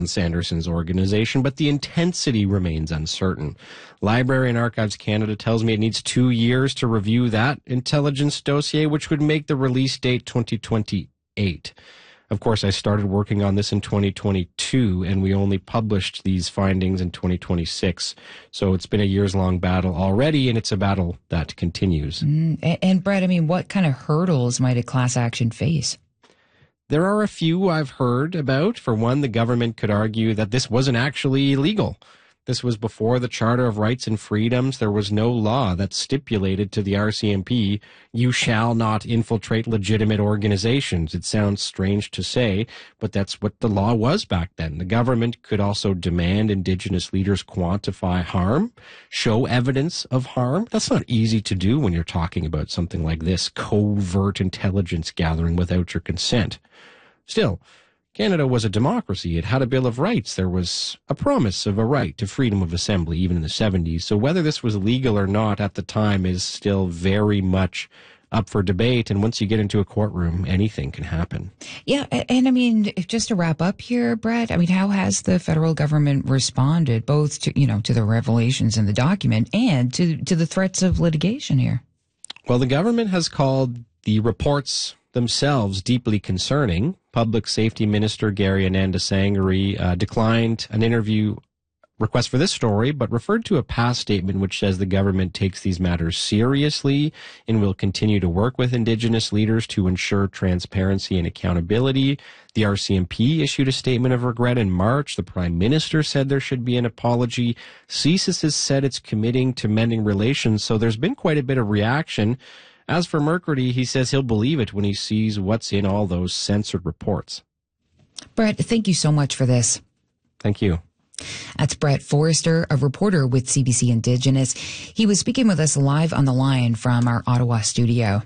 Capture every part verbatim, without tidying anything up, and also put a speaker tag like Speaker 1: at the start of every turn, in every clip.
Speaker 1: Sanderson's organization, but the intensity remains uncertain. Library and Archives Canada tells me it needs two years to review that intelligence dossier, which would make the release date twenty twenty-eight. Of course, I started working on this in twenty twenty-two, and we only published these findings in twenty twenty-six. So it's been a years-long battle already, and it's a battle that continues.
Speaker 2: Mm, and, and Brett, I mean, what kind of hurdles might a class action face?
Speaker 1: There are a few I've heard about. For one, the government could argue that this wasn't actually illegal. This was before the Charter of Rights and Freedoms. There was no law that stipulated to the R C M P, you shall not infiltrate legitimate organizations. It sounds strange to say, but that's what the law was back then. The government could also demand Indigenous leaders quantify harm, show evidence of harm. That's not easy to do when you're talking about something like this, covert intelligence gathering without your consent. Still, Canada was a democracy. It had a Bill of Rights. There was a promise of a right to freedom of assembly, even in the seventies. So whether this was legal or not at the time is still very much up for debate. And once you get into a courtroom, anything can happen.
Speaker 2: Yeah. And I mean, just to wrap up here, Brett, I mean, how has the federal government responded both to, you know, to the revelations in the document and to, to the threats of litigation here?
Speaker 1: Well, the government has called the reports themselves deeply concerning. Public Safety Minister Gary Anandasangari uh, declined an interview request for this story, but referred to a past statement which says the government takes these matters seriously and will continue to work with Indigenous leaders to ensure transparency and accountability. The R C M P issued a statement of regret in March. The Prime Minister said there should be an apology. C S I S has said it's committing to mending relations, so there's been quite a bit of reaction. As for McCurdy, he says he'll believe it when he sees what's in all those censored reports.
Speaker 2: Brett, thank you so much for this.
Speaker 1: Thank you.
Speaker 2: That's Brett Forrester, a reporter with C B C Indigenous. He was speaking with us live on the line from our Ottawa studio.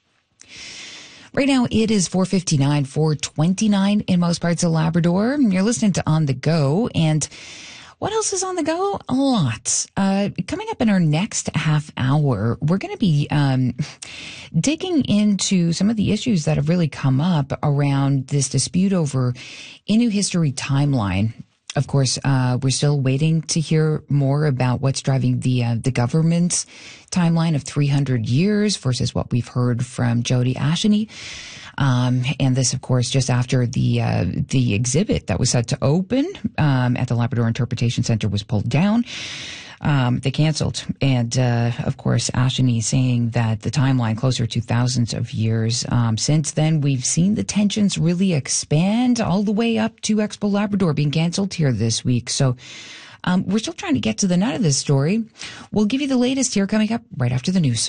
Speaker 2: Right now, it is four fifty-nine, four twenty-nine in most parts of Labrador. You're listening to On the Go, and what else is on the go? A lot. Uh, coming up in our next half hour, we're going to be um, digging into some of the issues that have really come up around this dispute over Innu history timeline. Of course, uh, we're still waiting to hear more about what's driving the uh, the government's timeline of three hundred years versus what we've heard from Jodi Asheny. Um, and this, of course, just after the uh, the exhibit that was set to open um, at the Labrador Interpretation Center was pulled down. Um, they canceled. And, uh, of course, Asheny saying that the timeline closer to thousands of years. Um, since then, we've seen the tensions really expand all the way up to Expo Labrador being canceled here this week. So um, we're still trying to get to the nut of this story. We'll give you the latest here coming up right after the news.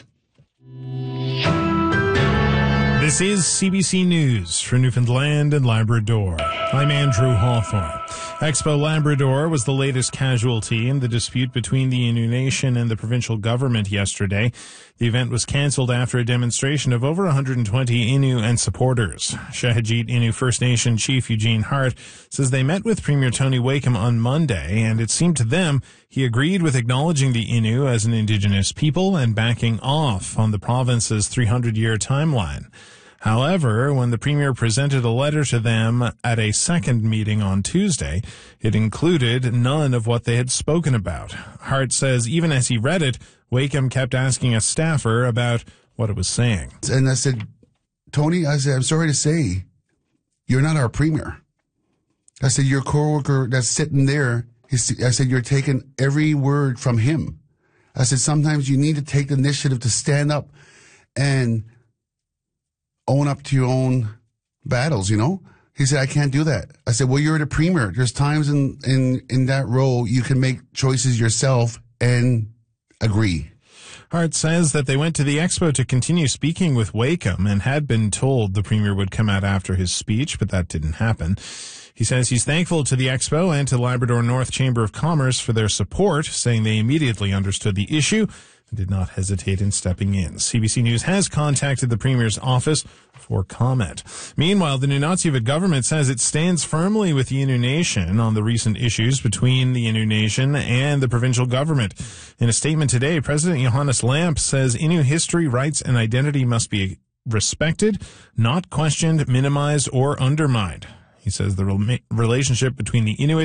Speaker 3: This is C B C News for Newfoundland and Labrador. I'm Andrew Hawthorne. Expo Labrador was the latest casualty in the dispute between the Innu Nation and the provincial government yesterday. The event was cancelled after a demonstration of over one hundred twenty Innu and supporters. Shahajit Innu First Nation Chief Eugene Hart says they met with Premier Tony Wakeham on Monday, and it seemed to them he agreed with acknowledging the Innu as an Indigenous people and backing off on the province's three hundred year timeline. However, when the Premier presented a letter to them at a second meeting on Tuesday, it included none of what they had spoken about. Hart says even as he read it, Wakeham kept asking a staffer about what it was saying.
Speaker 4: And I said, Tony, I said, I'm sorry to say, you're not our Premier. I said, your coworker that's sitting there, I said, you're taking every word from him. I said, sometimes you need to take the initiative to stand up and own up to your own battles, you know? He said, I can't do that. I said, well, you're the Premier. There's times in, in, in that role you can make choices yourself and agree.
Speaker 3: Hart says that they went to the expo to continue speaking with Wakeham and had been told the Premier would come out after his speech, but that didn't happen. He says he's thankful to the expo and to Labrador North Chamber of Commerce for their support, saying they immediately understood the issue and did not hesitate in stepping in. C B C News has contacted the Premier's office for comment. Meanwhile, the Nunavut government says it stands firmly with the Innu Nation on the recent issues between the Innu Nation and the provincial government. In a statement today, President Johannes Lamp says Innu history, rights, and identity must be respected, not questioned, minimized, or undermined. He says the relationship between the Inuit